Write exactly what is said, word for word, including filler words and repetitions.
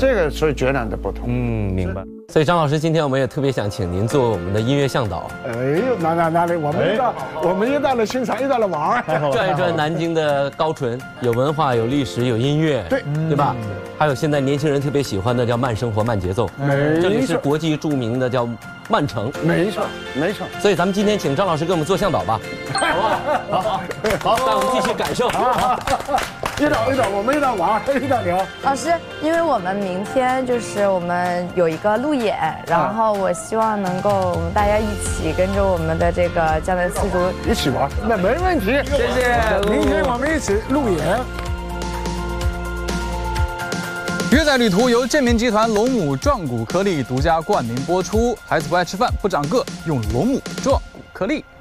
这个是截然的不同。 嗯，明白。所以张老师，今天我们也特别想请您做我们的音乐向导。 哎呦，哪哪哪里？我们一到我们一到了欣赏，一到了玩， 转一转南京的高淳，有文化，有历史，有音乐， 对对吧？还有现在年轻人特别喜欢的叫慢生活、慢节奏。这里是国际著名的叫慢城。 没错，没错。 所以咱们今天请张老师给我们做向导吧，好不好？好好好，带我们继续感受。 一道一道，我们一道玩，一道聊。 老师，因为我们明天就是我们有一个路演，然后我希望能够我们大家一起跟着我们的这个江南丝竹一起玩，那没问题。 谢谢。 明天我们一起路演。 约在旅途由正明集团龙母壮骨颗粒独家冠名播出。孩子不爱吃饭不长个，用龙母壮骨颗粒。